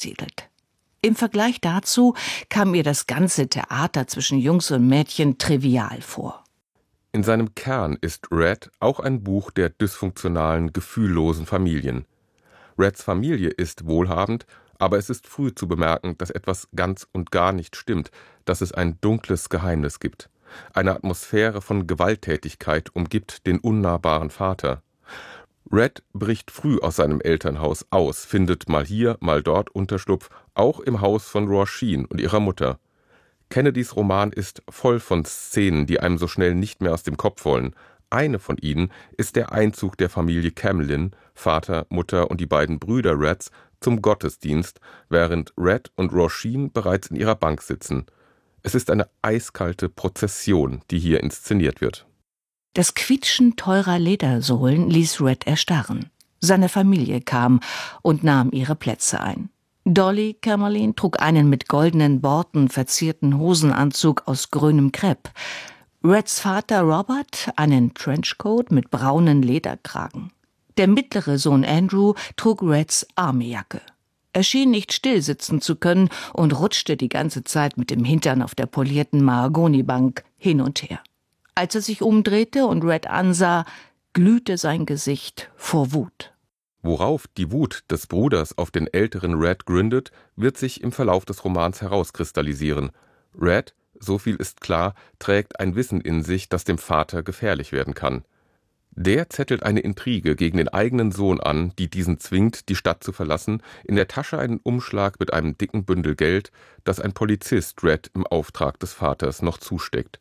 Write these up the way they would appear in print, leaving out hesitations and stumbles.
angesiedelt. Im Vergleich dazu kam ihr das ganze Theater zwischen Jungs und Mädchen trivial vor. In seinem Kern ist Red auch ein Buch der dysfunktionalen, gefühllosen Familien. Reds Familie ist wohlhabend, aber es ist früh zu bemerken, dass etwas ganz und gar nicht stimmt, dass es ein dunkles Geheimnis gibt. Eine Atmosphäre von Gewalttätigkeit umgibt den unnahbaren Vater. Red bricht früh aus seinem Elternhaus aus, findet mal hier, mal dort Unterschlupf, auch im Haus von Roisin und ihrer Mutter. Kennedys Roman ist voll von Szenen, die einem so schnell nicht mehr aus dem Kopf wollen. Eine von ihnen ist der Einzug der Familie Camlin, Vater, Mutter und die beiden Brüder Reds, zum Gottesdienst, während Red und Roisin bereits in ihrer Bank sitzen. Es ist eine eiskalte Prozession, die hier inszeniert wird. Das Quietschen teurer Ledersohlen ließ Red erstarren. Seine Familie kam und nahm ihre Plätze ein. Dolly Camerlin trug einen mit goldenen Borten verzierten Hosenanzug aus grünem Krepp. Reds Vater Robert einen Trenchcoat mit braunen Lederkragen. Der mittlere Sohn Andrew trug Reds Armeejacke. Er schien nicht still sitzen zu können und rutschte die ganze Zeit mit dem Hintern auf der polierten Mahagonibank hin und her. Als er sich umdrehte und Red ansah, glühte sein Gesicht vor Wut. Worauf die Wut des Bruders auf den älteren Red gründet, wird sich im Verlauf des Romans herauskristallisieren. Red, so viel ist klar, trägt ein Wissen in sich, das dem Vater gefährlich werden kann. Der zettelt eine Intrige gegen den eigenen Sohn an, die diesen zwingt, die Stadt zu verlassen, in der Tasche einen Umschlag mit einem dicken Bündel Geld, das ein Polizist Red im Auftrag des Vaters noch zusteckt.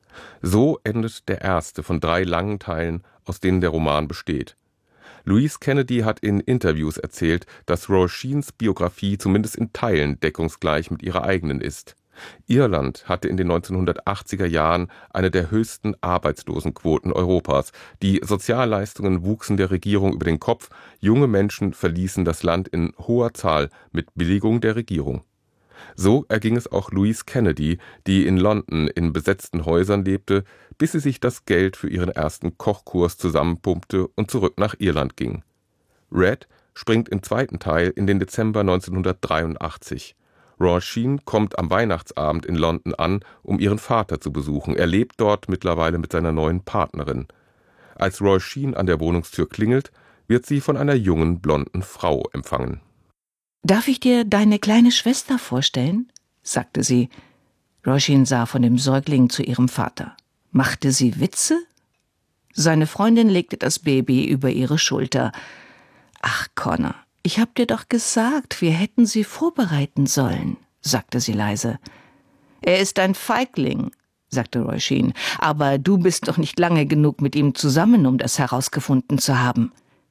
So endet der erste von 3 langen Teilen, aus denen der Roman besteht. Louise Kennedy hat in Interviews erzählt, dass Roisins Biografie zumindest in Teilen deckungsgleich mit ihrer eigenen ist. Irland hatte in den 1980er Jahren eine der höchsten Arbeitslosenquoten Europas. Die Sozialleistungen wuchsen der Regierung über den Kopf, junge Menschen verließen das Land in hoher Zahl mit Billigung der Regierung. So erging es auch Louise Kennedy, die in London in besetzten Häusern lebte, bis sie sich das Geld für ihren ersten Kochkurs zusammenpumpte und zurück nach Irland ging. Red springt im zweiten Teil in den Dezember 1983. Roisin kommt am Weihnachtsabend in London an, um ihren Vater zu besuchen. Er lebt dort mittlerweile mit seiner neuen Partnerin. Als Roisin an der Wohnungstür klingelt, wird sie von einer jungen, blonden Frau empfangen. »Darf ich dir deine kleine Schwester vorstellen?« sagte sie. Roisin sah von dem Säugling zu ihrem Vater. Machte sie Witze? Seine Freundin legte das Baby über ihre Schulter. »Ach, Connor, ich hab dir doch gesagt, wir hätten sie vorbereiten sollen«, sagte sie leise. »Er ist ein Feigling«, sagte Roisin, »aber du bist doch nicht lange genug mit ihm zusammen, um das herausgefunden zu haben.«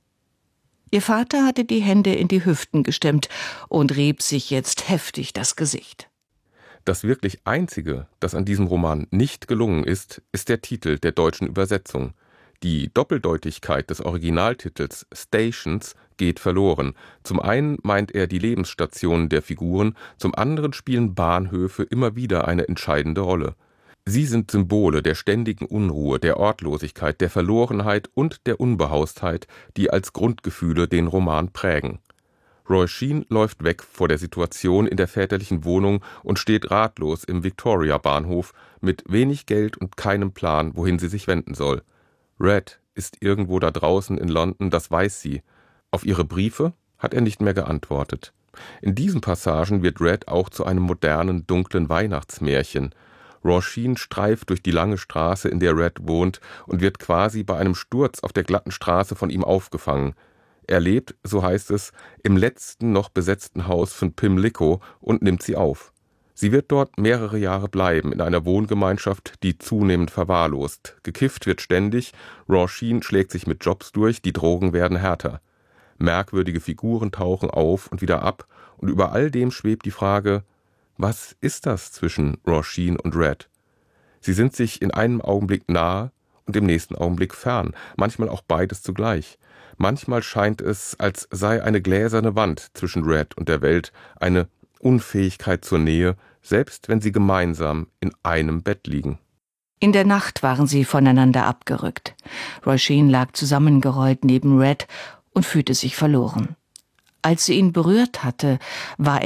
Ihr Vater hatte die Hände in die Hüften gestemmt und rieb sich jetzt heftig das Gesicht. Das wirklich Einzige, das an diesem Roman nicht gelungen ist, ist der Titel der deutschen Übersetzung. Die Doppeldeutigkeit des Originaltitels Stations geht verloren. Zum einen meint er die Lebensstationen der Figuren, zum anderen spielen Bahnhöfe immer wieder eine entscheidende Rolle. Sie sind Symbole der ständigen Unruhe, der Ortlosigkeit, der Verlorenheit und der Unbehaustheit, die als Grundgefühle den Roman prägen. Roisin läuft weg vor der Situation in der väterlichen Wohnung und steht ratlos im Victoria-Bahnhof mit wenig Geld und keinem Plan, wohin sie sich wenden soll. Red ist irgendwo da draußen in London, das weiß sie. Auf ihre Briefe hat er nicht mehr geantwortet. In diesen Passagen wird Red auch zu einem modernen, dunklen Weihnachtsmärchen. Roisin streift durch die lange Straße, in der Red wohnt, und wird quasi bei einem Sturz auf der glatten Straße von ihm aufgefangen. Er lebt, so heißt es, im letzten noch besetzten Haus von Pimlico und nimmt sie auf. Sie wird dort mehrere Jahre bleiben, in einer Wohngemeinschaft, die zunehmend verwahrlost. Gekifft wird ständig, Roisin schlägt sich mit Jobs durch, die Drogen werden härter. Merkwürdige Figuren tauchen auf und wieder ab, und über all dem schwebt die Frage: Was ist das zwischen Roisin und Red? Sie sind sich in einem Augenblick nahe und im nächsten Augenblick fern, manchmal auch beides zugleich. Manchmal scheint es, als sei eine gläserne Wand zwischen Red und der Welt, eine Unfähigkeit zur Nähe, selbst wenn sie gemeinsam in einem Bett liegen. In der Nacht waren sie voneinander abgerückt. Roisin lag zusammengerollt neben Red und fühlte sich verloren. Als sie ihn berührt hatte, war